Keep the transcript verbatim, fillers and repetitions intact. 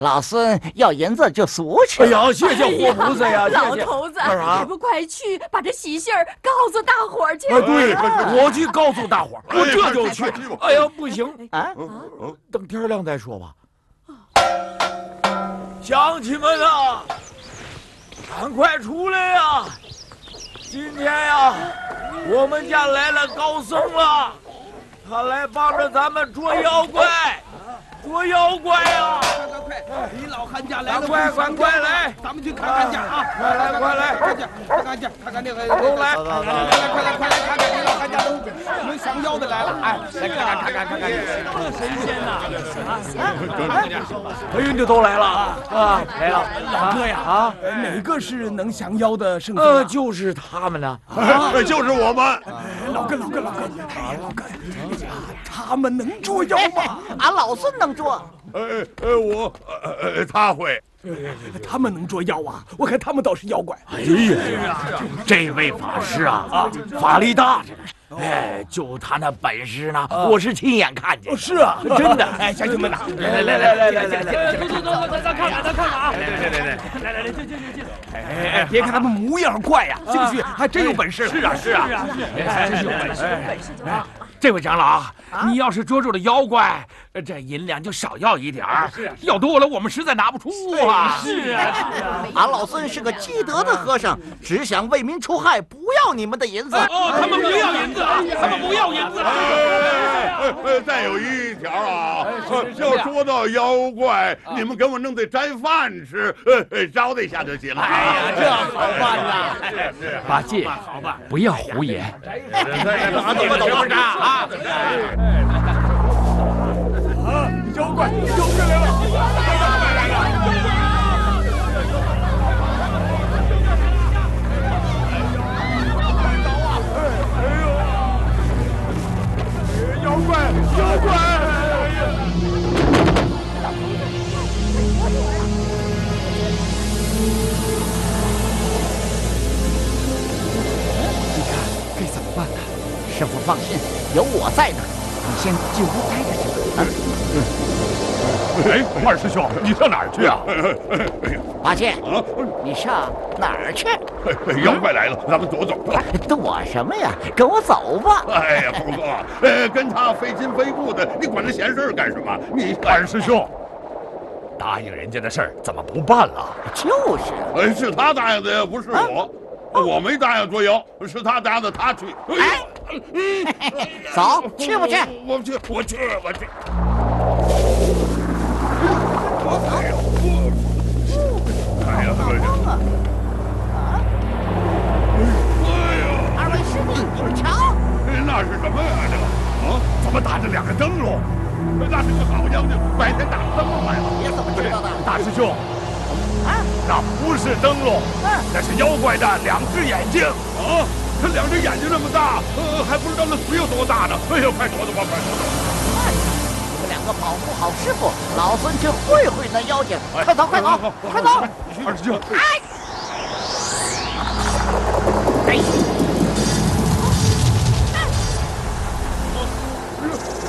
老孙要银子就俗去。 哎呀，谢谢活菩萨呀！ 老头子， 还不快去把这喜信儿告诉大伙儿去！ 啊，对，我去告诉大伙儿，我这就去。哎呀，不行啊， 等天亮再说吧。乡亲们啊，赶快出来呀！今天呀，我们家来了高僧了，他来帮着咱们捉妖怪。捉妖怪呀！ 快快快！李老汉家来了， 快快快来！ 咱们去看看去啊！ 快来快来！ 看去看看去，看看那个都来！ 来来来，快来快来看看李老汉家都能降妖的来了！哎，来看看看看看看， 神仙呐！ 哎呦，就都来了啊！来了， 老哥呀啊！ 哪个是能降妖的圣僧？ 呃，就是他们呢， 就是我们。 老哥老哥老哥，哎老哥，他们能捉妖吗？ 俺老孙能捉。 呃呃，我呃他会。 他们能捉妖啊！我看他们倒是妖怪。 哎呀，这位法师啊啊，法力大着呢。哎，就他那本事呢，我是亲眼看见。 是啊， 真的。 哎，乡亲们呐， 来来来来来来来， 走走走，咱咱看看，咱看看啊！ 来来来来， 来来来，进进进进。 哎哎，别看他们模样快呀，兴许还真有本事。 是啊是啊是啊是啊，真是有本事。哎，这位长老，你要是捉住了妖怪，这银两就少要一点儿，要多了我们实在拿不出啊。 是啊， 俺老孙是个积德的和尚，只想为民除害，不要你们的银子。 哦，他们不要银子啊！他们不要银子。 呃，再有一条啊，要捉到妖怪，你们给我弄点斋饭吃，呃，招待一下就行了。 哎呀，这好办呐！ 八戒，不要胡言。 你们等着啊！ 啊，妖怪，妖怪来了！妖怪，妖怪！ 你看该怎么办呢？师傅放心，有我在呢。你先进屋待着去吧。 哎，二师兄，你上哪儿去啊？ 八戒，你上哪儿去？ 妖怪来了，咱们躲走。 躲什么呀？跟我走吧。 哎呀，不过，呃，跟他非亲非故的，你管这闲事干什么？你二师兄，答应人家的事儿怎么不办了？ 就是， 哎，是他答应的呀，不是我。我没答应捉妖，是他答应的，他去。 哎，走，去不去？ 我去，我去，我去。 哎呦， 哎呀，这个。 啊！二位师弟，你们瞧， 那是什么呀？这个啊， 怎么打着两个灯笼？ 那是个好妖精，白天打灯笼来了。 你怎么知道的？ 大师兄， 啊， 那不是灯笼， 嗯， 那是妖怪的两只眼睛。 啊，他两只眼睛那么大，呃，还不知道那嘴有多大呢。哎呦，快躲躲吧，快躲躲！ 你们两个保护好师傅，老孙去会会那妖精。快走，快走，快走！ 二师兄， 哎，哎。